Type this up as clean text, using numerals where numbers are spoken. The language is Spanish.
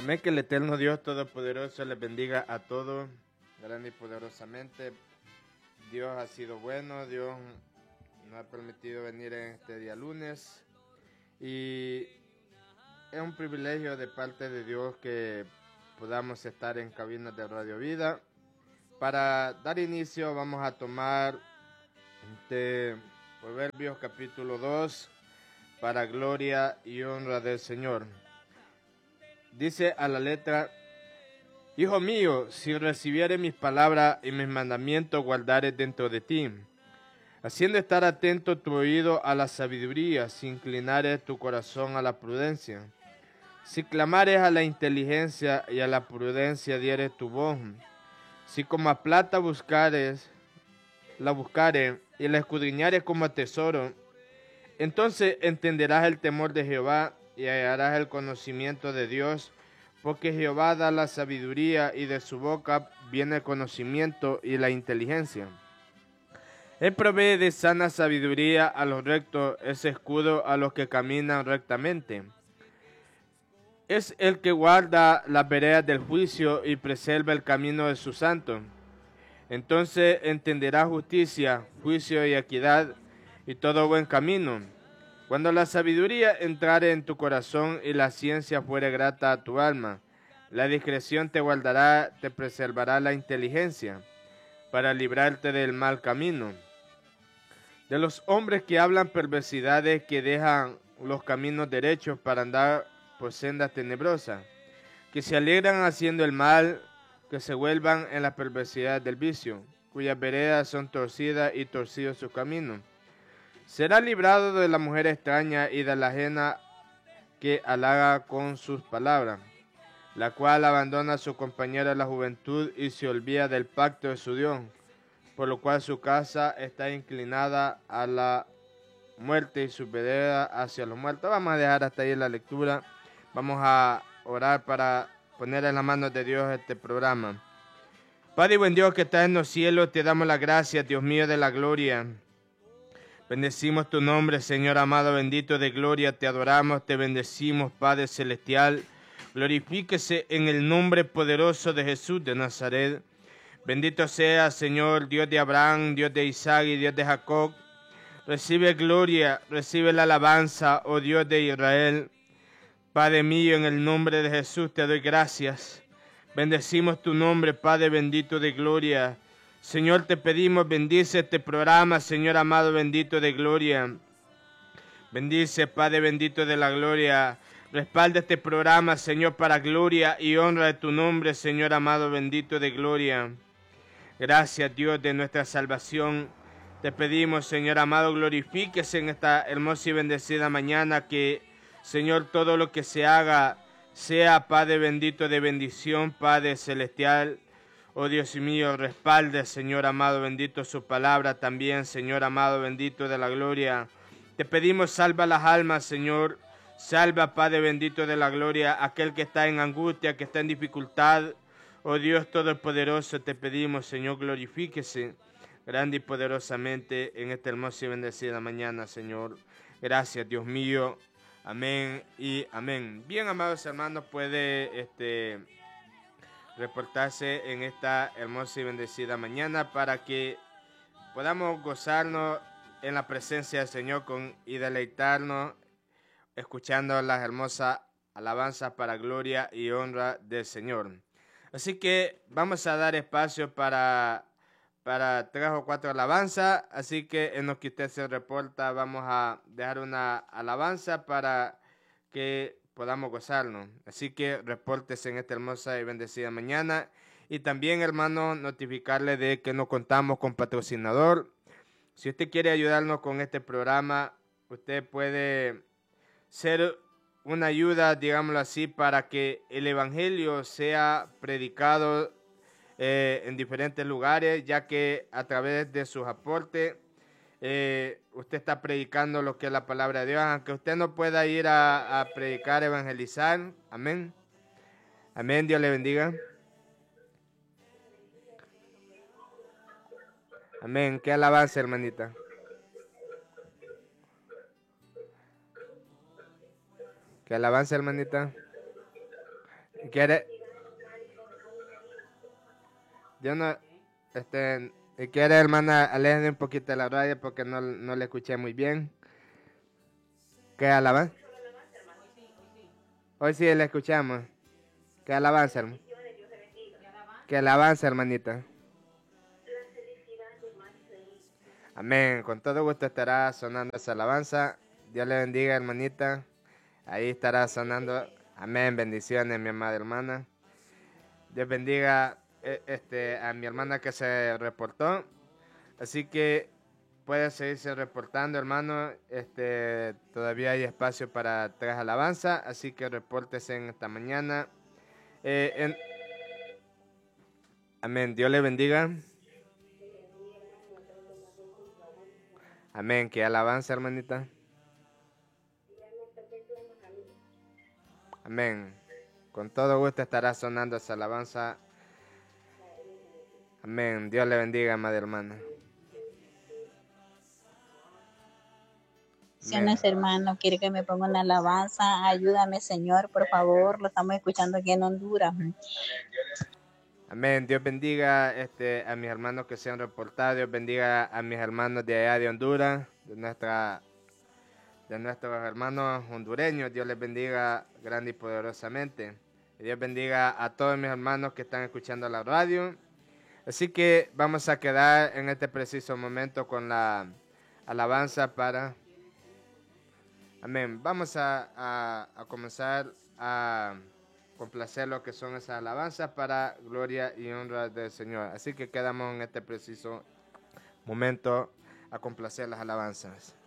Amén, que el eterno Dios Todopoderoso les bendiga a todos, grande y poderosamente. Dios ha sido bueno, Dios nos ha permitido venir en este día lunes. Y es un privilegio de parte de Dios que podamos estar en cabinas de Radio Vida. Para dar inicio vamos a tomar Proverbios capítulo 2, para gloria y honra del Señor. Dice a la letra: Hijo mío, si recibieres mis palabras y mis mandamientos guardares dentro de ti, haciendo estar atento tu oído a la sabiduría, si inclinares tu corazón a la prudencia, si clamares a la inteligencia y a la prudencia dieres tu voz, si como a plata la buscares y la escudriñares como a tesoro, entonces entenderás el temor de Jehová y hallarás el conocimiento de Dios, porque Jehová da la sabiduría y de su boca viene el conocimiento y la inteligencia. Él provee de sana sabiduría a los rectos, es escudo a los que caminan rectamente. Es el que guarda las veredas del juicio y preserva el camino de sus santos. Entonces entenderás justicia, juicio y equidad y todo buen camino. Cuando la sabiduría entrare en tu corazón y la ciencia fuere grata a tu alma, la discreción te guardará, te preservará la inteligencia, para librarte del mal camino. De los hombres que hablan perversidades, que dejan los caminos derechos para andar por sendas tenebrosas, que se alegran haciendo el mal, que se vuelvan en la perversidad del vicio, cuyas veredas son torcidas y torcido su camino. Será librado de la mujer extraña y de la ajena que halaga con sus palabras, la cual abandona a su compañera de la juventud y se olvida del pacto de su Dios, por lo cual su casa está inclinada a la muerte y su vereda hacia los muertos. Vamos a dejar hasta ahí la lectura. Vamos a orar para poner en las manos de Dios este programa. Padre y buen Dios que estás en los cielos, te damos las gracias, Dios mío de la gloria. Bendecimos tu nombre, Señor amado, bendito de gloria, te adoramos, te bendecimos, Padre celestial. Glorifíquese en el nombre poderoso de Jesús de Nazaret. Bendito sea, Señor, Dios de Abraham, Dios de Isaac y Dios de Jacob. Recibe gloria, recibe la alabanza, oh Dios de Israel. Padre mío, en el nombre de Jesús te doy gracias. Bendecimos tu nombre, Padre bendito de gloria. Señor, te pedimos, bendice este programa, Señor amado, bendito de gloria. Bendice, Padre bendito de la gloria. Respalda este programa, Señor, para gloria y honra de tu nombre, Señor amado, bendito de gloria. Gracias, Dios de nuestra salvación. Te pedimos, Señor amado, glorifíquese en esta hermosa y bendecida mañana, que, Señor, todo lo que se haga sea, Padre bendito de bendición, Padre celestial. Oh Dios mío, respalde, Señor amado, bendito su palabra también, Señor amado, bendito de la gloria. Te pedimos, salva las almas, Señor. Salva, Padre bendito de la gloria, aquel que está en angustia, que está en dificultad. Oh Dios Todopoderoso, te pedimos, Señor, glorifíquese grande y poderosamente en esta hermosa y bendecida mañana, Señor. Gracias, Dios mío. Amén y amén. Bien, amados hermanos, puede reportarse en esta hermosa y bendecida mañana para que podamos gozarnos en la presencia del Señor y deleitarnos escuchando las hermosas alabanzas para gloria y honra del Señor. Así que vamos a dar espacio para 3 o 4 alabanzas. Así que en lo que usted se reporta vamos a dejar una alabanza para que podamos gozarnos. Así que repórtese en esta hermosa y bendecida mañana. Y también, hermano, notificarle de que no contamos con patrocinador. Si usted quiere ayudarnos con este programa, usted puede ser una ayuda, digámoslo así, para que el evangelio sea predicado en diferentes lugares, ya que a través de sus aportes usted está predicando lo que es la palabra de Dios, aunque usted no pueda ir a predicar, evangelizar. Amén. Amén, Dios le bendiga. Amén. Qué alabanza, hermanita. Qué alabanza, hermanita. ¿Quiere? Yo no, ¿quiere, hermana? Aléjate un poquito de la radio porque no le escuché muy bien. ¿Qué alabanza? Hoy sí le escuchamos. ¿Qué alabanza, hermano? ¿Qué alabanza, hermanita? Amén. Con todo gusto estará sonando esa alabanza. Dios le bendiga, hermanita. Ahí estará sonando. Amén. Bendiciones, mi amada hermana. Dios bendiga a mi hermana que se reportó. Así que puede seguirse reportando, hermano. Todavía hay espacio para 3 alabanzas. Así que repórtese en esta mañana. Amén. Dios le bendiga. Amén. ¿Qué alabanza, hermanita? Amén. Con todo gusto estará sonando esa alabanza. Amén. Dios le bendiga, amada hermana. Amén. Hermano, quiere que me ponga una alabanza. Ayúdame, Señor, por favor. Lo estamos escuchando aquí en Honduras. Amén. Dios bendiga a mis hermanos que se han reportado. Dios bendiga a mis hermanos de allá de Honduras, de nuestros hermanos hondureños. Dios les bendiga grande y poderosamente. Y Dios bendiga a todos mis hermanos que están escuchando la radio. Así que vamos a quedar en este preciso momento con la alabanza para... Amén. Vamos a comenzar a complacer lo que son esas alabanzas para gloria y honra del Señor. Así que quedamos en este preciso momento a complacer las alabanzas.